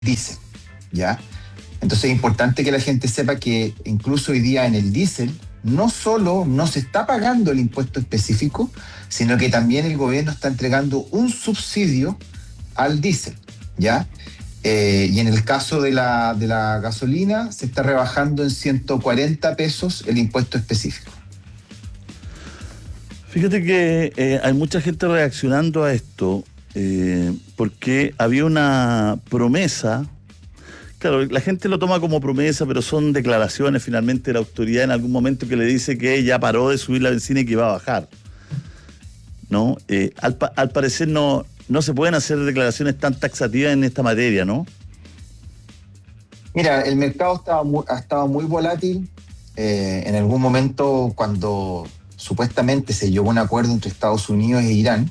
diésel, ¿ya? Entonces es importante que la gente sepa que incluso hoy día en el diésel no solo no se está pagando el impuesto específico, sino que también el gobierno está entregando un subsidio al diésel, ¿ya? Y en el caso de la gasolina se está rebajando en 140 pesos el impuesto específico. Fíjate que hay mucha gente reaccionando a esto porque había una promesa. Claro, la gente lo toma como promesa, pero son declaraciones finalmente de la autoridad en algún momento que le dice que ya paró de subir la benzina y que iba a bajar, ¿no? Al parecer no se pueden hacer declaraciones tan taxativas en esta materia, ¿no? Mira, el mercado ha estado muy volátil. En algún momento, cuando supuestamente se llegó a un acuerdo entre Estados Unidos e Irán,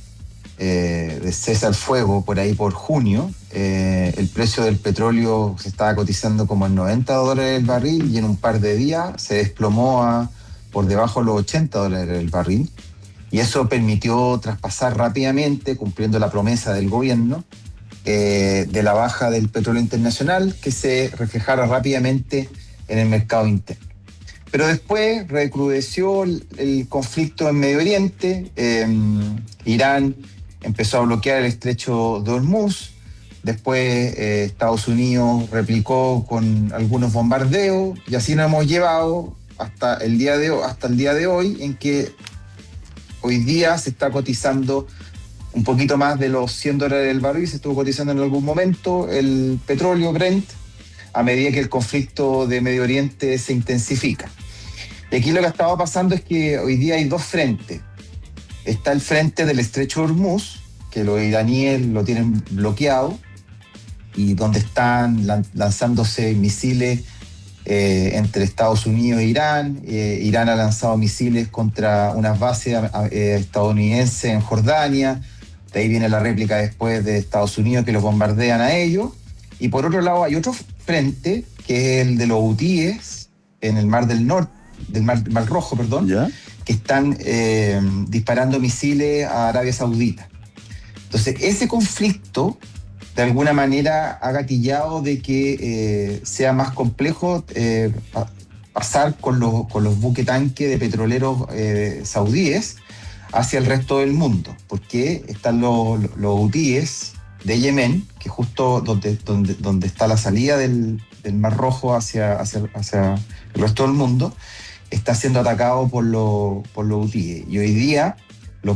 de cese al fuego por ahí por junio, el precio del petróleo se estaba cotizando como en $90 el barril y en un par de días se desplomó por debajo de los $80 el barril. Y eso permitió traspasar rápidamente, cumpliendo la promesa del gobierno, de la baja del petróleo internacional, que se reflejara rápidamente en el mercado interno. Pero después recrudeció el conflicto en Medio Oriente. Irán empezó a bloquear el estrecho de Hormuz. Después Estados Unidos replicó con algunos bombardeos y así nos hemos llevado hasta el día de hoy, en que hoy día se está cotizando un poquito más de los $100 el barril. Se estuvo cotizando en algún momento el petróleo Brent a medida que el conflicto de Medio Oriente se intensifica. Y aquí lo que estaba pasando es que hoy día hay dos frentes. Está el frente del estrecho de Hormuz, que los iraníes lo tienen bloqueado, y donde están lanzándose misiles entre Estados Unidos e Irán. Irán ha lanzado misiles contra unas bases estadounidenses en Jordania. De ahí viene la réplica después de Estados Unidos, que los bombardean a ellos. Y por otro lado hay otro frente, que es el de los hutíes en el Mar del Norte, del Mar Rojo, perdón, ¿Ya? que están disparando misiles a Arabia Saudita. Entonces, ese conflicto, de alguna manera, ha gatillado de que sea más complejo pasar con los buques tanque de petroleros saudíes hacia el resto del mundo, porque están los hutíes de Yemen, que justo donde está la salida del Mar Rojo hacia el resto del mundo, está siendo atacado por los hutíes. Y hoy día los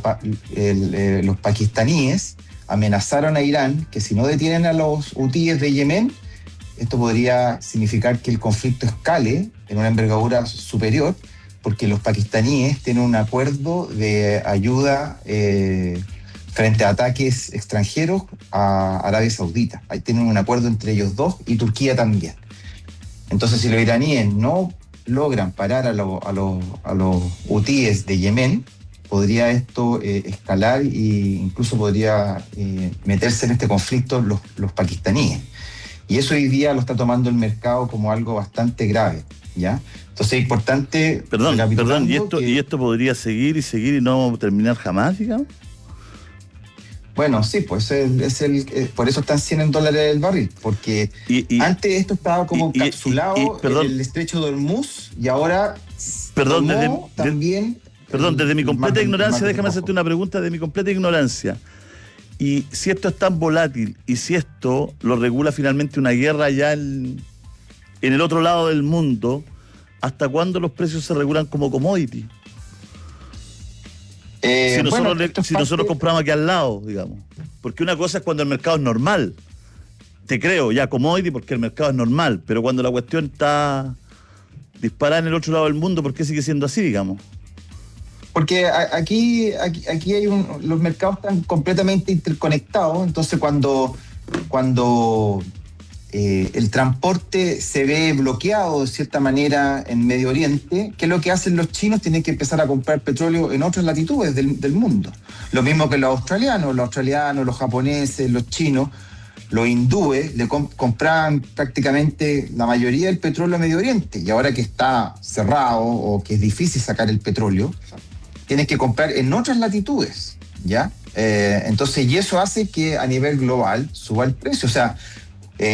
pakistaníes amenazaron a Irán que si no detienen a los hutíes de Yemen, esto podría significar que el conflicto escale en una envergadura superior, porque los pakistaníes tienen un acuerdo de ayuda frente a ataques extranjeros a Arabia Saudita. Ahí tienen un acuerdo entre ellos dos y Turquía también. Entonces, si los iraníes no logran parar a los hutíes de Yemen, podría esto escalar e incluso podría meterse en este conflicto los pakistaníes. Y eso hoy día lo está tomando el mercado como algo bastante grave, ¿ya? Entonces es importante... Perdón, ¿y esto podría seguir y no terminar jamás, digamos? Bueno, sí, pues por eso están $100 el barril, porque antes esto estaba como encapsulado en el estrecho de Hormuz y ahora desde mi completa ignorancia, déjame hacerte una pregunta de mi completa ignorancia. Y si esto es tan volátil y si esto lo regula finalmente una guerra allá en el otro lado del mundo, ¿hasta cuándo los precios se regulan como commodity? Si nosotros compramos aquí al lado, digamos. Porque una cosa es cuando el mercado es normal. Te creo, ya commodity, porque el mercado es normal. Pero cuando la cuestión está disparada en el otro lado del mundo, ¿por qué sigue siendo así, digamos? Porque aquí los mercados están completamente interconectados. Entonces, cuando el transporte se ve bloqueado de cierta manera en Medio Oriente, ¿qué es lo que hacen los chinos? Tienen que empezar a comprar petróleo en otras latitudes del mundo. Lo mismo que los australianos, los japoneses, los chinos, los hindúes compraban prácticamente la mayoría del petróleo a Medio Oriente. Y ahora que está cerrado o que es difícil sacar el petróleo, tienes que comprar en otras latitudes, ¿ya? Entonces, y eso hace que a nivel global suba el precio. O sea,